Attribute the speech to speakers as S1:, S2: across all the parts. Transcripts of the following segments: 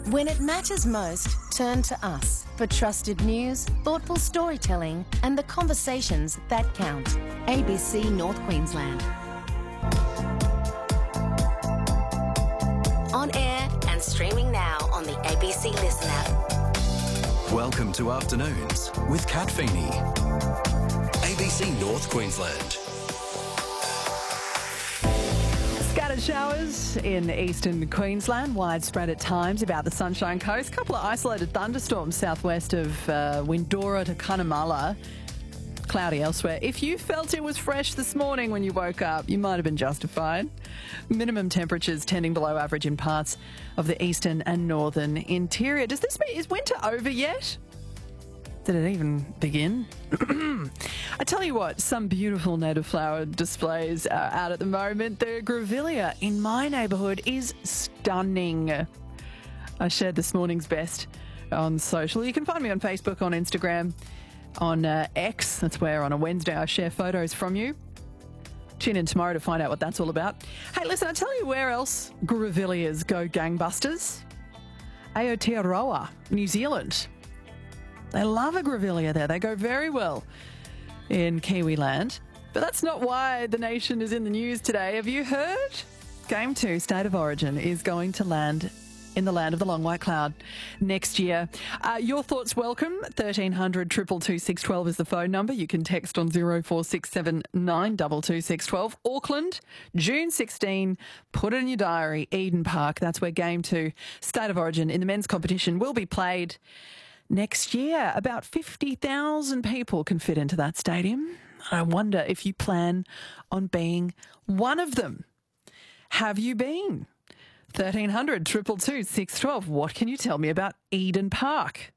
S1: When it matters most, turn to us for trusted news, thoughtful storytelling, and the conversations that count. ABC North Queensland. On air and streaming now on the ABC Listen app.
S2: Welcome to Afternoons with Kat Feeney. ABC North Queensland.
S3: Scattered showers in eastern Queensland, widespread at times about the Sunshine Coast. A couple of isolated thunderstorms southwest of Windora to Cunnamulla. Cloudy elsewhere. If you felt it was fresh this morning when you woke up, you might have been justified. Minimum temperatures tending below average in parts of the eastern and northern interior. Does this mean, is winter over yet? Did it even begin? I tell you what, some beautiful native flower displays are out at the moment. The grevillea in my neighbourhood is stunning. I shared this morning's best on social. You can find me on Facebook, on Instagram, on X. That's where on a Wednesday I share photos from you. Tune in tomorrow to find out what that's all about. Hey, listen, I'll tell you where else grevilleas go gangbusters. Aotearoa, New Zealand. They love a grevillea there. They go very well in Kiwiland. But that's not why the nation is in the news today. Have you heard? Game 2, State of Origin, is going to land in the land of the long white cloud next year. Your thoughts welcome. 1300 222 612 is the phone number. You can text on 0467 922 612. Auckland, June 16. Put it in your diary. Eden Park. That's where Game 2, State of Origin in the men's competition will be played next year. About 50,000 people can fit into that stadium. I wonder if you plan on being one of them. Have you been? 1300 222 612. What can you tell me about Eden Park?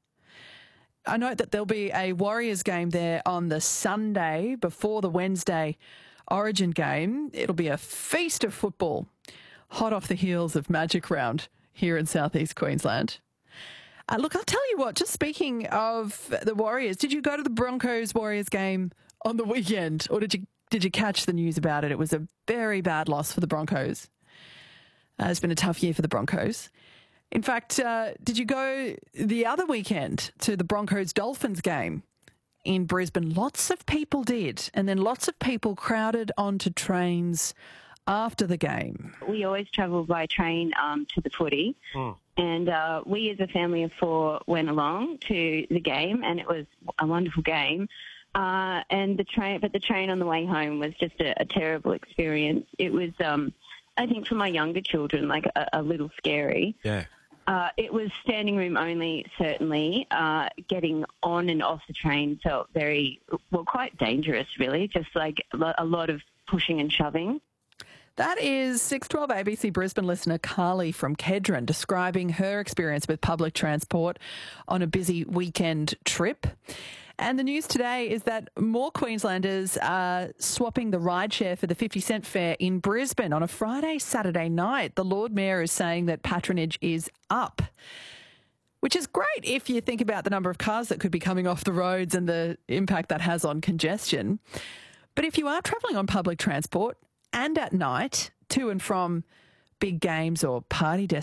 S3: I note that there'll be a Warriors game there on the Sunday before the Wednesday Origin game. It'll be a feast of football, hot off the heels of Magic Round here in southeast Queensland. Look, I'll tell you what, just speaking of the Warriors, did you go to the Broncos-Warriors game on the weekend, or did you catch the news about it? It was a very bad loss for the Broncos. It's been a tough year for the Broncos. In fact, did you go the other weekend to the Broncos-Dolphins game in Brisbane? Lots of people did, and then lots of people crowded onto trains after the game.
S4: We always travel by train to the footy. And we as a family of 4 went along to the game, and it was a wonderful game. And the train on the way home was just a terrible experience. It was, I think for my younger children, like a little scary.
S5: Yeah.
S4: It was standing room only, certainly. Getting on and off the train felt quite dangerous, really, just like a lot of pushing and shoving.
S3: That is 612 ABC Brisbane listener Carly from Kedron describing her experience with public transport on a busy weekend trip. And the news today is that more Queenslanders are swapping the rideshare for the 50-cent fare in Brisbane on a Friday-Saturday night. The Lord Mayor is saying that patronage is up, which is great if you think about the number of cars that could be coming off the roads and the impact that has on congestion. But if you are travelling on public transport and at night to and from big games or party destinations,